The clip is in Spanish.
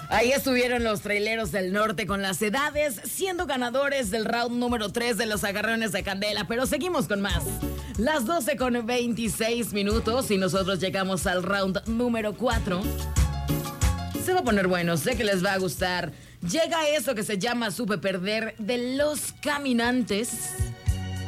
Ahí estuvieron los traileros del norte con las edades, siendo ganadores del round número 3 de los agarrones de Candela. Pero seguimos con más. Las 12:26 y nosotros llegamos al round número 4. Se va a poner bueno, sé que les va a gustar. Llega eso que se llama Supe Perder de Los Caminantes.